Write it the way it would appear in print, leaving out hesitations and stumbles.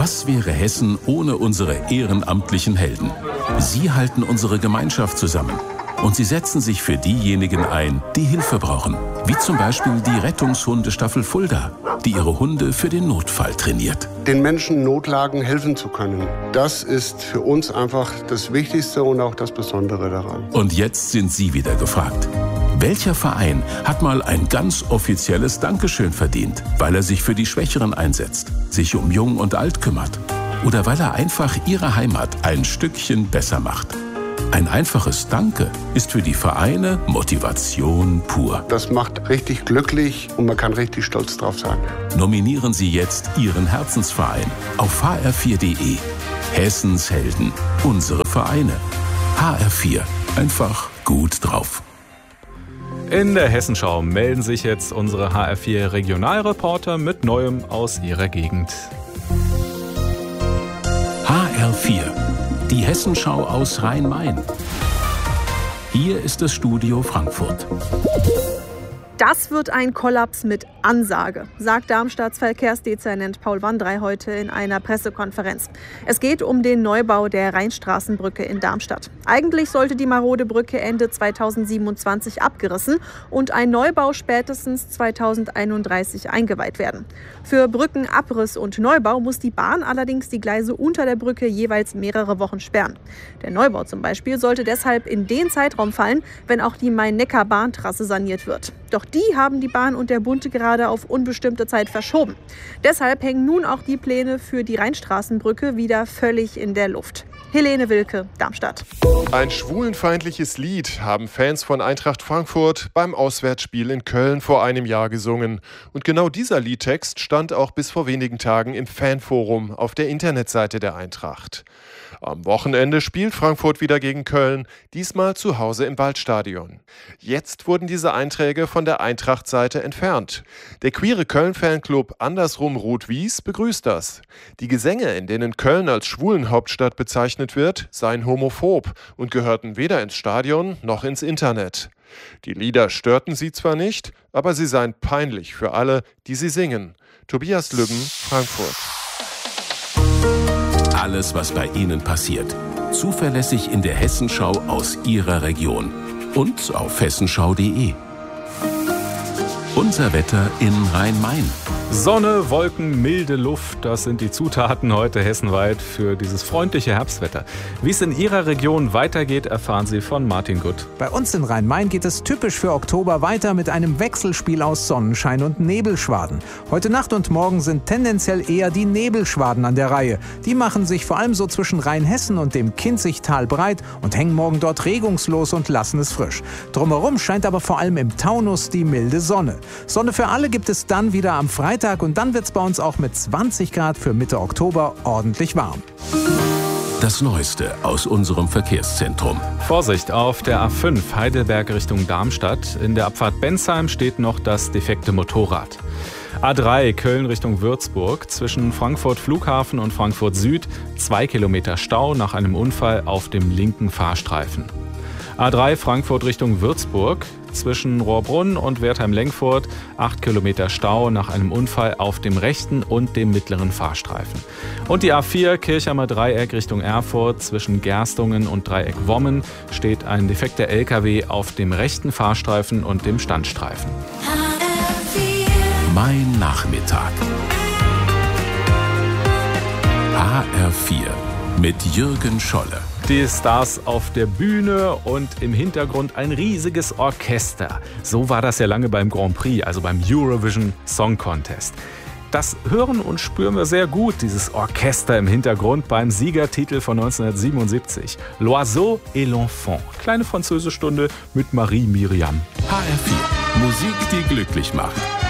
Was wäre Hessen ohne unsere ehrenamtlichen Helden? Sie halten unsere Gemeinschaft zusammen. Und sie setzen sich für diejenigen ein, die Hilfe brauchen. Wie zum Beispiel die Rettungshundestaffel Fulda, die ihre Hunde für den Notfall trainiert. Den Menschen in Notlagen helfen zu können, das ist für uns einfach das Wichtigste und auch das Besondere daran. Und jetzt sind Sie wieder gefragt. Welcher Verein hat mal ein ganz offizielles Dankeschön verdient, weil er sich für die Schwächeren einsetzt, sich um Jung und Alt kümmert oder weil er einfach ihre Heimat ein Stückchen besser macht? Ein einfaches Danke ist für die Vereine Motivation pur. Das macht richtig glücklich und man kann richtig stolz drauf sein. Nominieren Sie jetzt Ihren Herzensverein auf hr4.de. Hessens Helden, unsere Vereine. HR4, einfach gut drauf. In der Hessenschau melden sich jetzt unsere HR4 Regionalreporter mit Neuem aus ihrer Gegend. HR4, die Hessenschau aus Rhein-Main. Hier ist das Studio Frankfurt. Das wird ein Kollaps mit Ansage, sagt Darmstadts Verkehrsdezernent Paul Wandrey heute in einer Pressekonferenz. Es geht um den Neubau der Rheinstraßenbrücke in Darmstadt. Eigentlich sollte die marode Brücke Ende 2027 abgerissen und ein Neubau spätestens 2031 eingeweiht werden. Für Brückenabriss und Neubau muss die Bahn allerdings die Gleise unter der Brücke jeweils mehrere Wochen sperren. Der Neubau zum Beispiel sollte deshalb in den Zeitraum fallen, wenn auch die Main-Neckar-Bahntrasse saniert wird. Doch die haben die Bahn und der Bund gerade auf unbestimmte Zeit verschoben. Deshalb hängen nun auch die Pläne für die Rheinstraßenbrücke wieder völlig in der Luft. Helene Wilke, Darmstadt. Ein schwulenfeindliches Lied haben Fans von Eintracht Frankfurt beim Auswärtsspiel in Köln vor einem Jahr gesungen. Und genau dieser Liedtext stand auch bis vor wenigen Tagen im Fanforum auf der Internetseite der Eintracht. Am Wochenende spielt Frankfurt wieder gegen Köln, diesmal zu Hause im Waldstadion. Jetzt wurden diese Einträge von der Eintracht-Seite entfernt. Der queere Köln-Fanclub Andersrum Rot-Wies begrüßt das. Die Gesänge, in denen Köln als Schwulenhauptstadt bezeichnet wird, seien homophob und gehörten weder ins Stadion noch ins Internet. Die Lieder störten sie zwar nicht, aber sie seien peinlich für alle, die sie singen. Tobias Lübben, Frankfurt. Alles, was bei Ihnen passiert, zuverlässig in der Hessenschau aus Ihrer Region und auf hessenschau.de. Unser Wetter in Rhein-Main. Sonne, Wolken, milde Luft, das sind die Zutaten heute hessenweit für dieses freundliche Herbstwetter. Wie es in Ihrer Region weitergeht, erfahren Sie von Martin Gutt. Bei uns in Rhein-Main geht es typisch für Oktober weiter mit einem Wechselspiel aus Sonnenschein und Nebelschwaden. Heute Nacht und morgen sind tendenziell eher die Nebelschwaden an der Reihe. Die machen sich vor allem so zwischen Rheinhessen und dem Kinzigtal breit und hängen morgen dort regungslos und lassen es frisch. Drumherum scheint aber vor allem im Taunus die milde Sonne. Sonne für alle gibt es dann wieder am Freitag und dann wird es bei uns auch mit 20 Grad für Mitte Oktober ordentlich warm. Das Neueste aus unserem Verkehrszentrum. Vorsicht auf der A5 Heidelberg Richtung Darmstadt. In der Abfahrt Bensheim steht noch das defekte Motorrad. A3 Köln Richtung Würzburg. Zwischen Frankfurt Flughafen und Frankfurt Süd 2 Kilometer Stau nach einem Unfall auf dem linken Fahrstreifen. A3 Frankfurt Richtung Würzburg. Zwischen Rohrbrunn und Wertheim-Lenkfurt 8 Kilometer Stau nach einem Unfall auf dem rechten und dem mittleren Fahrstreifen. Und die A4 Kirchheimer Dreieck Richtung Erfurt. Zwischen Gerstungen und Dreieck Wommen steht ein defekter LKW auf dem rechten Fahrstreifen und dem Standstreifen. Mein Nachmittag. HR4 mit Jürgen Scholle. Die Stars auf der Bühne und im Hintergrund ein riesiges Orchester. So war das ja lange beim Grand Prix, also beim Eurovision Song Contest. Das hören und spüren wir sehr gut, dieses Orchester im Hintergrund beim Siegertitel von 1977. L'Oiseau et l'Enfant. Kleine Französischstunde mit Marie Miriam. HR4. Musik, die glücklich macht.